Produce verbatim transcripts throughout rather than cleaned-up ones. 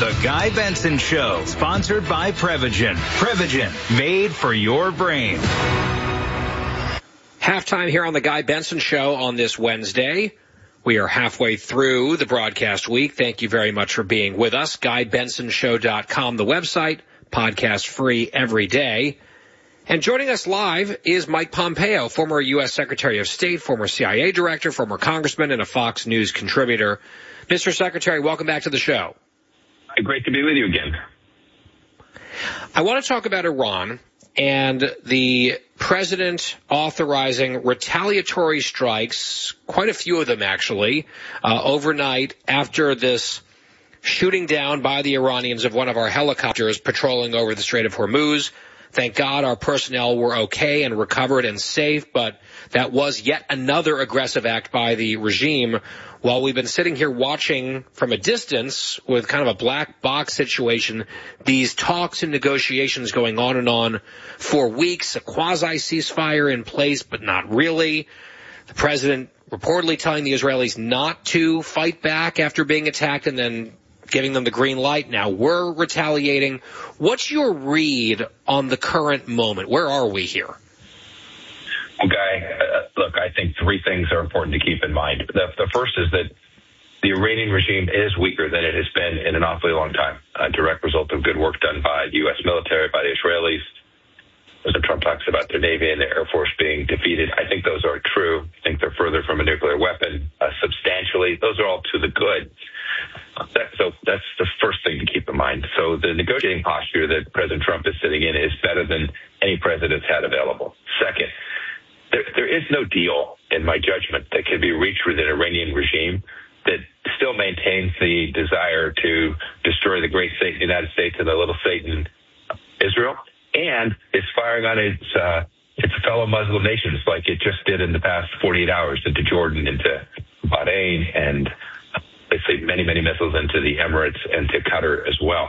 The Guy Benson Show, sponsored by Prevagen. Prevagen, made for your brain. Halftime here on The Guy Benson Show on this Wednesday. We are halfway through the broadcast week. Thank you very much for being with us. Guy Benson Show dot com, the website, podcast free every day. And joining us live is Mike Pompeo, former U S Secretary of State, former C I A director, former congressman, and a Fox News contributor. Mister Secretary, welcome back to the show. Great to be with you again. I want to talk about Iran and the president authorizing retaliatory strikes, quite a few of them actually, uh, overnight after this shooting down by the Iranians of one of our helicopters patrolling over the Strait of Hormuz. Thank God our personnel were okay and recovered and safe, but that was yet another aggressive act by the regime. While we've been sitting here watching from a distance with kind of a black box situation, these talks and negotiations going on and on for weeks, a quasi-ceasefire in place, but not really. The president reportedly telling the Israelis not to fight back after being attacked and then giving them the green light. Now we're retaliating. What's your read on the current moment? Where are we here? Well, Guy, uh, look, I think three things are important to keep in mind. The, the first is that the Iranian regime is weaker than it has been in an awfully long time, a direct result of good work done by the U S military, by the Israelis. President Trump talks about their Navy and the Air Force being defeated. I think those are true. I think they're further from a nuclear weapon uh, substantially. Those are all to the good. That, so that's the first thing to keep in mind. So the negotiating posture that President Trump is sitting in is better than any president's had available. Second, there, there is no deal, in my judgment, that can be reached with an Iranian regime that still maintains the desire to destroy the great state, the United States, and the little Satan, Israel, and is firing on its uh, its fellow Muslim nations like it just did in the past forty-eight hours into Jordan, into Bahrain, and basically many, many missiles into the Emirates and to Qatar as well.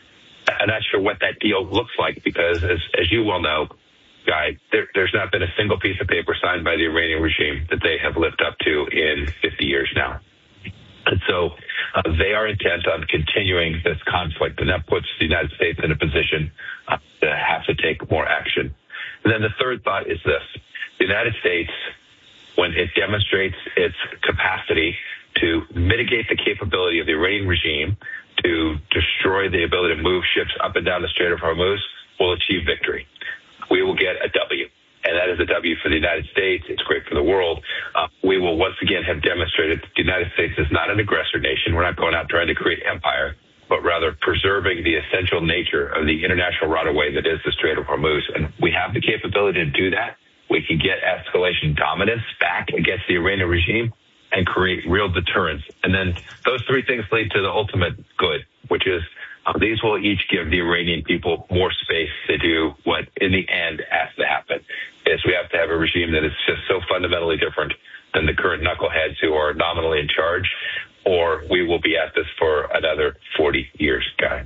I'm not sure what that deal looks like because, as, as you well know, Guy, there, there's not been a single piece of paper signed by the Iranian regime that they have lived up to in fifty years now. And so uh, they are intent on continuing this conflict, and that puts the United States in a position uh, to have to take more action. And then the third thought is this. The United States, when it demonstrates its capacity to mitigate the capability of the Iranian regime to destroy the ability to move ships up and down the Strait of Hormuz, will achieve victory. We will get a W, and that is a W for the United States. It's great for the world. Uh, we will once again have demonstrated that the United States is not an aggressor nation. We're not going out trying to create empire, but rather preserving the essential nature of the international right-of-way that is the Strait of Hormuz. And we have the capability to do that. We can get escalation dominance back against the Iranian regime and create real deterrence. And then those three things lead to the ultimate good, which is uh, these will each give the Iranian people more space to do what, in the end, has to happen, is we have to have a regime that is just so fundamentally different than the current knuckleheads who are nominally in charge, or we will be at this for another forty years, Guy.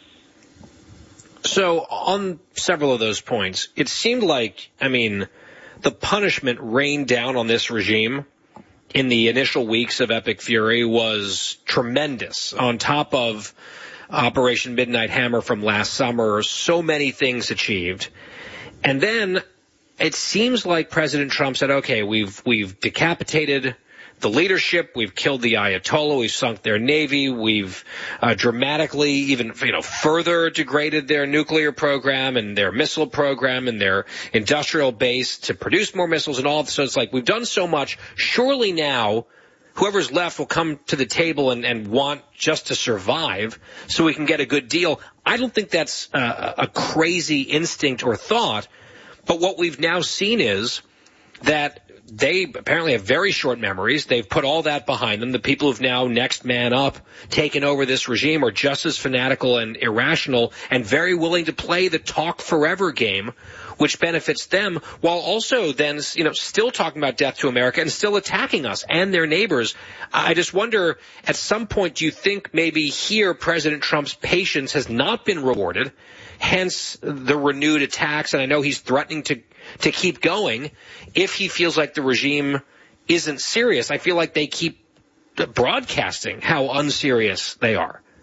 So on several of those points, it seemed like, I mean, the punishment rained down on this regime in the initial weeks of Epic Fury was tremendous. On top of Operation Midnight Hammer from last summer, so many things achieved. And then it seems like President Trump said, okay, we've we've decapitated the leadership, we've killed the Ayatollah, we've sunk their navy, we've uh, dramatically even you know further degraded their nuclear program and their missile program and their industrial base to produce more missiles and all. So it's like we've done so much. Surely now whoever's left will come to the table and, and want just to survive so we can get a good deal. I don't think that's uh, a crazy instinct or thought, but what we've now seen is that they apparently have very short memories. They've put all that behind them. The people who've now next man up taken over this regime are just as fanatical and irrational and very willing to play the talk forever game, which benefits them, while also then, you know, still talking about death to America and still attacking us and their neighbors. I just wonder, at some point, do you think maybe here President Trump's patience has not been rewarded, hence the renewed attacks, and I know he's threatening to to keep going if he feels like the regime isn't serious? I feel like they keep broadcasting how unserious they are.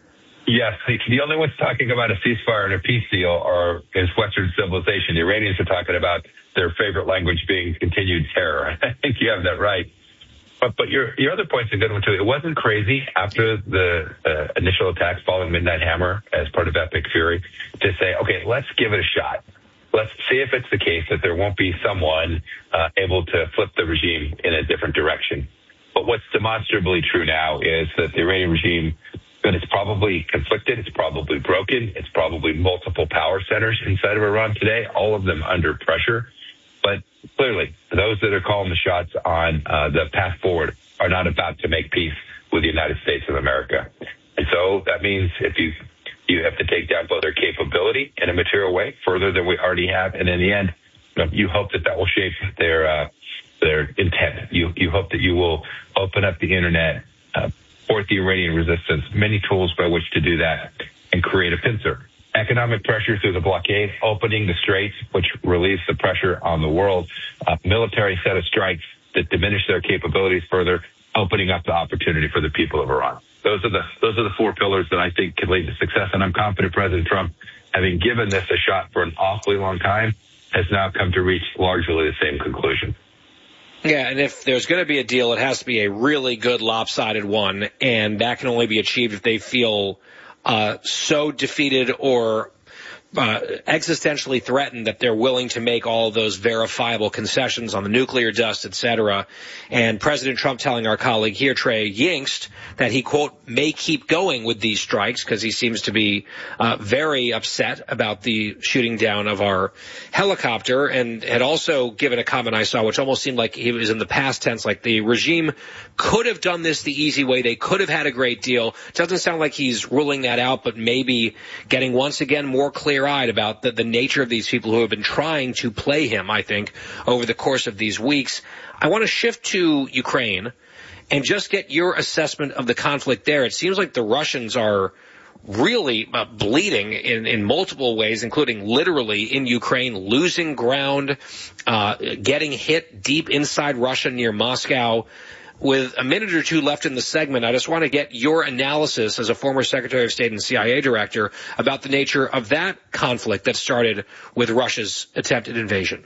Yes, the only ones talking about a ceasefire and a peace deal are is Western civilization. The Iranians are talking about their favorite language being continued terror. I think you have that right. But, but your your other point's a good one, too. It wasn't crazy after the uh, initial attacks following Midnight Hammer as part of Epic Fury to say, okay, let's give it a shot. Let's see if it's the case that there won't be someone uh, able to flip the regime in a different direction. But what's demonstrably true now is that the Iranian regime, that it's probably conflicted, it's probably broken, it's probably multiple power centers inside of Iran today, all of them under pressure. But clearly, those that are calling the shots on uh, the path forward are not about to make peace with the United States of America. And so that means if you you have to take down both their capability in a material way further than we already have, and in the end, you know, you hope that that will shape their uh, their intent. You you hope that you will open up the internet, uh, support the Iranian resistance, many tools by which to do that, and create a pincer. Economic pressure through the blockade, opening the straits, which relieves the pressure on the world, a military set of strikes that diminish their capabilities further, opening up the opportunity for the people of Iran. Those are the those are the four pillars that I think can lead to success, and I'm confident President Trump, having given this a shot for an awfully long time, has now come to reach largely the same conclusion. Yeah, and if there's going to be a deal, it has to be a really good lopsided one, and that can only be achieved if they feel Uh, so defeated or uh, existentially threatened that they're willing to make all of those verifiable concessions on the nuclear dust, et cetera. And President Trump telling our colleague here, Trey Yingst, that he, quote, may keep going with these strikes because he seems to be uh, very upset about the shooting down of our helicopter, and had also given a comment I saw which almost seemed like he was in the past tense, like the regime could have done this the easy way. They could have had a great deal. Doesn't sound like he's ruling that out, but maybe getting once again more clear-eyed about the, the nature of these people who have been trying to play him, I think, over the course of these weeks. I want to shift to Ukraine and just get your assessment of the conflict there. It seems like the Russians are really uh, bleeding in, in multiple ways, including literally in Ukraine, losing ground, uh, getting hit deep inside Russia near Moscow. With a minute or two left in the segment, I just want to get your analysis as a former Secretary of State and C I A director about the nature of that conflict that started with Russia's attempted invasion.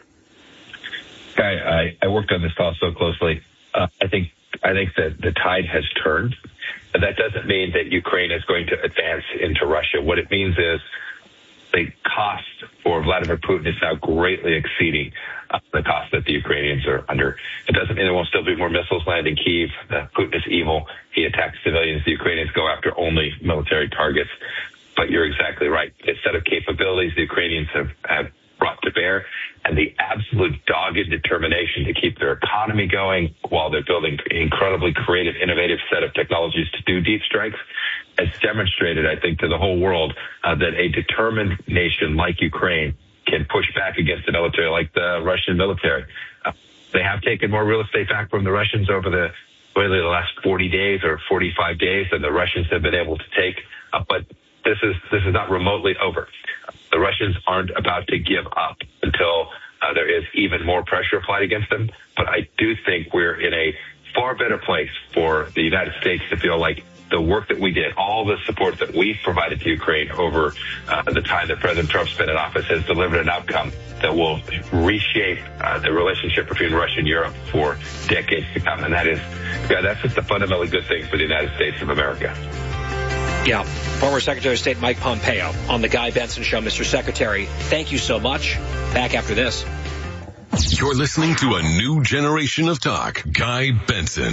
I, I, I worked on this file so closely. Uh, I think I think that the tide has turned. But that doesn't mean that Ukraine is going to advance into Russia. What it means is the cost for Vladimir Putin is now greatly exceeding uh, the cost that the Ukrainians are under. It doesn't mean there won't still be more missiles landing Kyiv. Uh, Putin is evil. He attacks civilians. The Ukrainians go after only military targets. But you're exactly right. The set of capabilities the Ukrainians have, have brought to bear, and the absolute dogged determination to keep their economy going while they're building an incredibly creative, innovative set of technologies to do deep strikes, has demonstrated, I think, to the whole world uh, that a determined nation like Ukraine can push back against a military like the Russian military. Uh, they have taken more real estate back from the Russians over the, really the last forty days or forty-five days than the Russians have been able to take. Uh, but this is this is not remotely over. The Russians aren't about to give up until uh, there is even more pressure applied against them. But I do think we're in a far better place for the United States to feel like the work that we did, all the support that we've provided to Ukraine over uh, the time that President Trump spent in office has delivered an outcome that will reshape uh, the relationship between Russia and Europe for decades to come. And that is, yeah, that's just a fundamentally good thing for the United States of America. Yeah. Former Secretary of State Mike Pompeo on the Guy Benson Show. Mister Secretary, thank you so much. Back after this. You're listening to a new generation of talk. Guy Benson.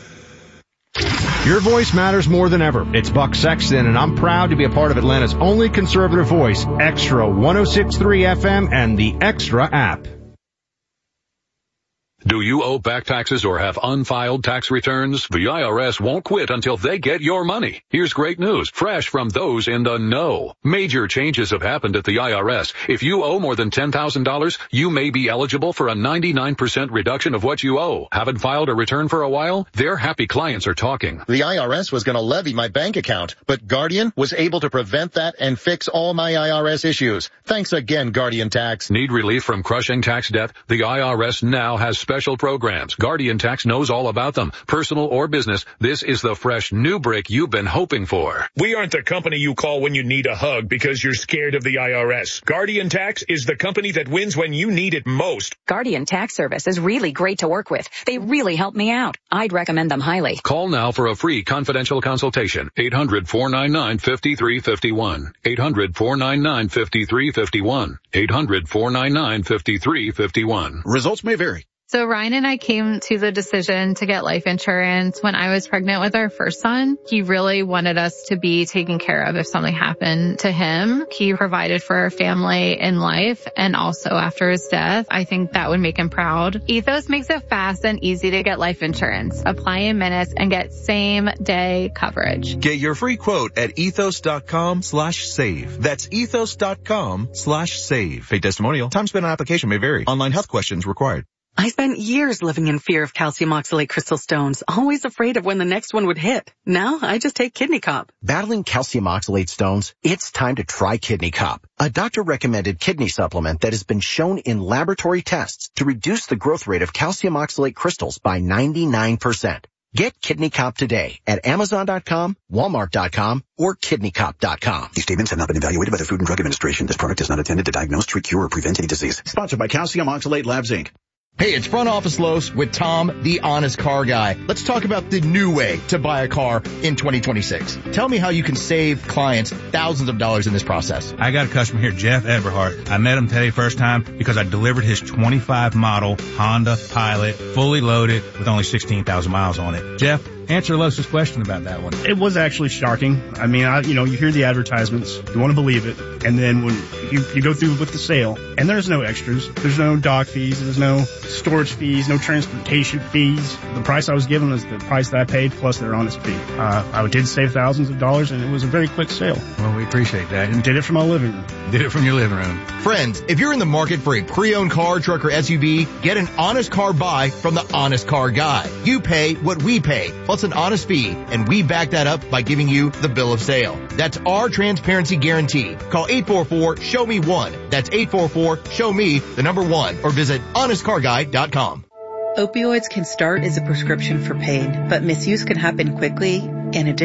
Your voice matters more than ever. It's Buck Sexton, and I'm proud to be a part of Atlanta's only conservative voice, Extra one oh six point three F M and the Extra app. Do you owe back taxes or have unfiled tax returns? The I R S won't quit until they get your money. Here's great news, fresh from those in the know. Major changes have happened at the I R S. If you owe more than ten thousand dollars, you may be eligible for a ninety-nine percent reduction of what you owe. Haven't filed a return for a while? Their happy clients are talking. The I R S was going to levy my bank account, but Guardian was able to prevent that and fix all my I R S issues. Thanks again, Guardian Tax. Need relief from crushing tax debt? The I R S now has special programs. Guardian Tax knows all about them. Personal or business, this is the fresh new brick you've been hoping for. We aren't the company you call when you need a hug because you're scared of the I R S. Guardian Tax is the company that wins when you need it most. Guardian Tax Service is really great to work with. They really help me out. I'd recommend them highly. Call now for a free confidential consultation. eight hundred, four nine nine, five three five one. eight hundred, four nine nine, five three five one. eight hundred, four nine nine, five three five one. Results may vary. So Ryan and I came to the decision to get life insurance when I was pregnant with our first son. He really wanted us to be taken care of if something happened to him. He provided for our family in life and also after his death. I think that would make him proud. Ethos makes it fast and easy to get life insurance. Apply in minutes and get same day coverage. Get your free quote at ethos.com slash save. That's ethos.com slash save. Paid testimonial. Time spent on application may vary. Online health questions required. I spent years living in fear of calcium oxalate crystal stones, always afraid of when the next one would hit. Now I just take Kidney Cop. Battling calcium oxalate stones? It's time to try Kidney Cop, a doctor-recommended kidney supplement that has been shown in laboratory tests to reduce the growth rate of calcium oxalate crystals by ninety-nine percent. Get Kidney Cop today at amazon dot com, walmart dot com, or kidney cop dot com. These statements have not been evaluated by the Food and Drug Administration. This product is not intended to diagnose, treat, cure, or prevent any disease. Sponsored by Calcium Oxalate Labs, Incorporated. Hey, it's Front Office Los with Tom, the honest car guy. Let's talk about the new way to buy a car in twenty twenty-six. Tell me how you can save clients thousands of dollars in this process. I got a customer here, Jeff Everhart. I met him today first time because I delivered his twenty-five model Honda Pilot, fully loaded with only sixteen thousand miles on it. Jeff, answer Los's question about that one. It was actually shocking. I mean, I, you know, you hear the advertisements, you want to believe it, and then when you, you go through with the sale, and there's no extras, there's no dock fees, there's no storage fees, no transportation fees. The price I was given was the price that I paid plus their honest fee. Uh, I did save thousands of dollars, and it was a very quick sale. Well, we appreciate that. And did it from my living room. Did it from your living room. Friends, if you're in the market for a pre-owned car, truck, or S U V, get an honest car buy from the Honest Car Guy. You pay what we pay, plus an honest fee, and we back that up by giving you the bill of sale. That's our transparency guarantee. Call eight four four, show me one. That's eight four four, show me the number one, or visit honest car guy dot com. Opioids can start as a prescription for pain, but misuse can happen quickly, and addiction